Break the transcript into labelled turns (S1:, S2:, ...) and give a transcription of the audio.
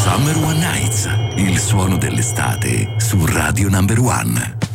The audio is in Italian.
S1: Summer One Nights, il suono dell'estate su Radio Number One.